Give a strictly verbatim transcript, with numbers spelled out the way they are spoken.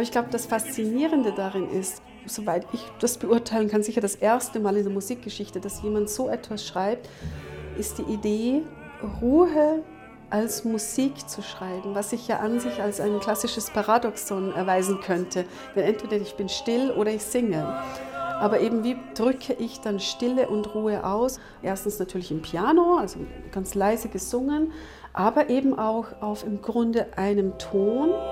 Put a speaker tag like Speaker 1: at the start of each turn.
Speaker 1: Aber ich glaube, das Faszinierende darin ist, soweit ich das beurteilen kann, sicher das erste Mal in der Musikgeschichte, dass jemand so etwas schreibt, ist die Idee, Ruhe als Musik zu schreiben, was sich ja an sich als ein klassisches Paradoxon erweisen könnte. Denn entweder ich bin still oder ich singe. Aber eben, wie drücke ich dann Stille und Ruhe aus? Erstens natürlich im Piano, also ganz leise gesungen, aber eben auch auf im Grunde einem Ton.